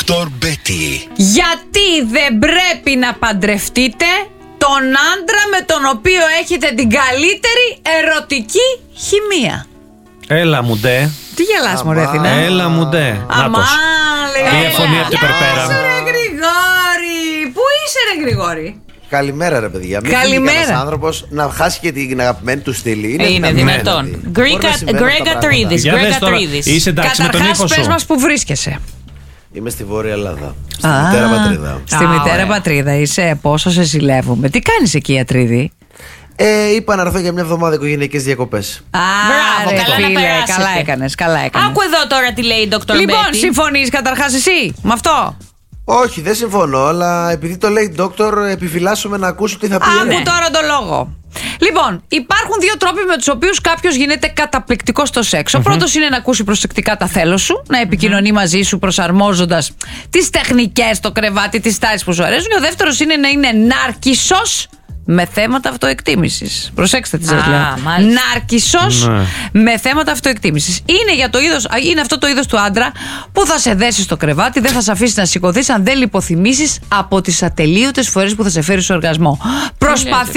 Dr. Betty. Γιατί δεν πρέπει να παντρευτείτε τον άντρα με τον οποίο έχετε την καλύτερη ερωτική χημεία? Έλα μου ντε. Τι γελάς μωρέ Αθηνά? Έλα μου ντε. Αμά, Μία φωνή από την Περπέρα. Γεια σου ρε Γρηγόρη. Πού είσαι ρε Γρηγόρη? Καλημέρα ρε παιδιά. Μην Καλημέρα. φύγει ένας άνθρωπος να χάσει και την αγαπημένη του στήλη. Είναι δυνατόν. Γκρέγατρίδης. Είσαι εντάξει με τον ήχο Καταρχάς πες σου? μας που βρίσκεσαι. Είμαι στη Βόρεια Ελλάδα. Στη μητέρα πατρίδα. Στη μητέρα πατρίδα είσαι. Πόσο σε ζηλεύουμε. Τι κάνεις εκεί Ατρίδη? Είπα να έρθω για μια εβδομάδα οικογενειακές διακοπές. Μπράβο, καλά να περάσετε. Καλά έκανες, καλά έκανες. Άκου εδώ τώρα τι λέει η Dr. Λοιπόν, Betty. συμφωνείς καταρχάς εσύ με αυτό? Όχι, δεν συμφωνώ, αλλά επειδή το λέει Dr. επιφυλάσσομαι να ακούσω τι θα πει. Άκου τώρα το λόγο. Λοιπόν, υπάρχουν δύο τρόποι με τους οποίους κάποιος γίνεται καταπληκτικός στο σεξ. Ο πρώτος είναι να ακούσει προσεκτικά τα θέλω σου, να επικοινωνεί μαζί σου προσαρμόζοντας τις τεχνικές, το κρεβάτι, τις τάσεις που σου αρέσουν. Και ο δεύτερος είναι να είναι νάρκισσος με θέματα αυτοεκτίμησης. Προσέξτε τι σας λέω. Νάρκισσος με θέματα αυτοεκτίμησης. Είναι αυτό το είδος του άντρα που θα σε δέσει στο κρεβάτι, δεν θα σε αφήσει να σηκωθείς αν δεν λιποθυμήσεις από τις ατελείωτες φορές που θα σε φέρει στο οργασμό. Προσπαθεί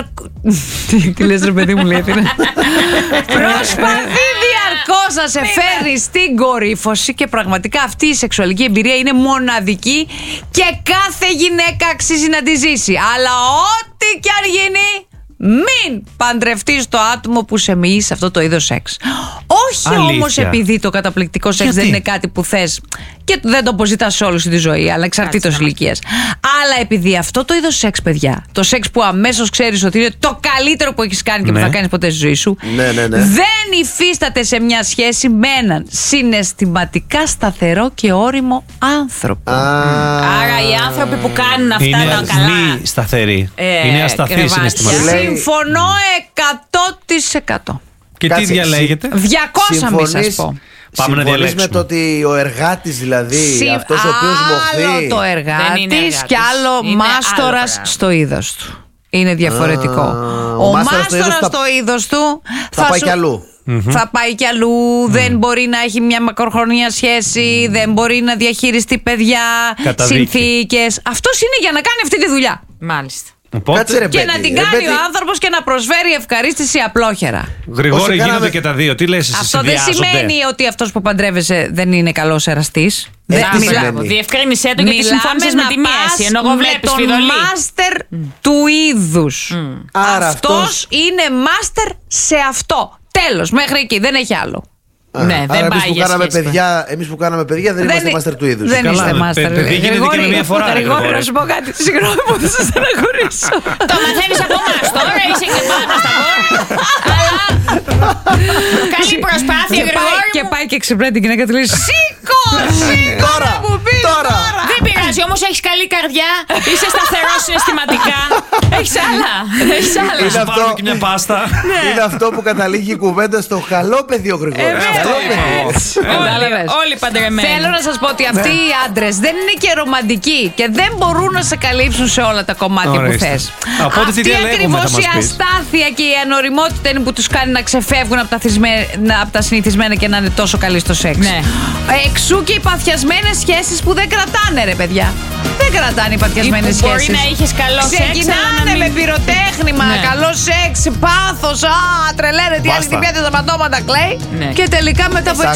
Τι λες ρε παιδί μου, λέει Αθήνα? Προσπαθεί διαρκώς να σε φέρει στην κορύφωση και πραγματικά αυτή η σεξουαλική εμπειρία είναι μοναδική και κάθε γυναίκα αξίζει να τη ζήσει. Αλλά ό,τι κι αν γίνει, μην παντρευτείς το άτομο που σε μοιεί σε αυτό το είδος σεξ. Όχι όμως επειδή το καταπληκτικό σεξ δεν είναι κάτι που θες και δεν το αποζητάς σε όλη σου τη ζωή, αλλά εξαρτήτως ηλικίας. Αλλά επειδή αυτό το είδος σεξ, παιδιά, το σεξ που αμέσως ξέρεις ότι είναι το καλύτερο που έχεις κάνει και που θα κάνεις ποτέ στη ζωή σου, δεν υφίσταται σε μια σχέση με έναν συναισθηματικά σταθερό και όριμο άνθρωπο. Άρα οι άνθρωποι που κάνουν αυτά είναι τα καλά. μη σταθεροί. Είναι ασταθείς συναισθηματικά. Συμφωνώ 100%. Και τι διαλέγετε? 200 μη σας πω. Πάμε να διαλέξουμε. Με το ότι ο εργάτης δηλαδή, αυτός ο οποίος μοχθεί. Άλλο το εργάτης και άλλο μάστορας στο είδος του. Είναι διαφορετικό. Ο μάστορας στο είδος του θα πάει κι αλλού. Θα πάει κι αλλού, δεν μπορεί να έχει μια μακροχρόνια σχέση, δεν μπορεί να διαχειριστεί παιδιά, συνθήκες. Αυτός είναι για να κάνει αυτή τη δουλειά. Μάλιστα. Και να την κάνει ο άνθρωπος και να προσφέρει ευχαρίστηση απλόχερα. Γρηγόρη, γίνονται και τα δύο. Τι λες εσύ? Αυτό δεν σημαίνει ότι αυτός που παντρεύεσαι δεν είναι καλός εραστής. Διευκρίνησέ το γιατί συμφώνησες με τη μέση. Ενώ εγώ βλέπεις φιδωλή. Με τον μάστερ του είδους. Αυτός είναι μάστερ σε αυτό. Τέλος, μέχρι εκεί, δεν έχει άλλο. Ναι, δεν πάει για σχέση. Εμείς που κάναμε παιδιά δεν είμαστε μάστερ του είδους. Δεν είστε μάστερ. Παιδί γίνεται και με μία φορά. Γρηγόρη, να σου πω κάτι. Συγγνώμη που θα σας στεναχωρήσω. Το μαθαίνεις από εμάς τώρα, είσαι και πάνω στα βόρεια. Καλή προσπάθεια, Γρηγόρη. Και πάει και ξυπνάει την γυναίκα του λέει σήκω, σήκω να μου πεις τώρα. Δεν πειράζει, όμως έχεις καλή καρδιά. Είσαι σταθερός συναισθηματικά. Έχεις άλλα. Θα πάρουμε και μια πάστα. Είναι αυτό που καταλήγει η κουβέντα στο καλό παιδί ο Γρηγόρης. Όλοι παντρεμένοι. Θέλω να σας πω ότι αυτοί οι άντρες δεν είναι και ρομαντικοί και δεν μπορούν να σε καλύψουν σε όλα τα κομμάτια που θες. Αυτή ακριβώς η αστάθεια και η ανοριμότητα είναι που τους κάνει να ξεφεύγουν από τα συνηθισμένα και να είναι τόσο καλοί στο σεξ. Εξού και οι παθιασμένες σχέσεις που δεν κρατάνε, ρε παιδιά. Δεν κρατάνε οι παθιασμένες σχέσεις. Μπορεί να είχες καλό σεξ. Ξεκινάνε με πυροτέχνημα, καλό σεξ, πάθος. Τρελαίνε τι άλλη την πιάτε τα πατώματα, κλαίει. Και τελικά μετά από 6